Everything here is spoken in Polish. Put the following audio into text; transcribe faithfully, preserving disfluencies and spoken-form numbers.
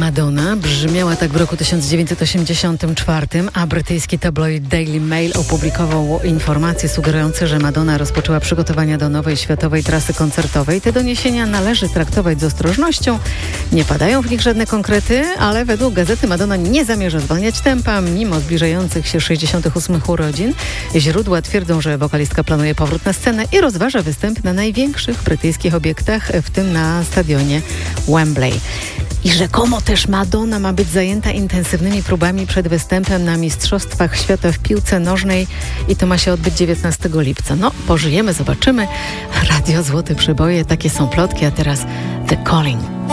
Madonna brzmiała tak w roku tysiąc dziewięćset osiemdziesiątym czwartym, a brytyjski tabloid Daily Mail opublikował informacje sugerujące, że Madonna rozpoczęła przygotowania do nowej światowej trasy koncertowej. Te doniesienia należy traktować z ostrożnością. Nie padają w nich żadne konkrety, ale według gazety Madonna nie zamierza zwalniać tempa, mimo zbliżających się sześćdziesiątych ósmych urodzin. Źródła twierdzą, że wokalistka planuje powrót na scenę i rozważa występ na największych brytyjskich obiektach, w tym na stadionie Wembley. I rzekomo też Madonna ma być zajęta intensywnymi próbami przed występem na Mistrzostwach Świata w piłce nożnej i to ma się odbyć dziewiętnastego lipca. No, pożyjemy, zobaczymy. Radio Złote Przeboje, takie są plotki, a teraz The Calling.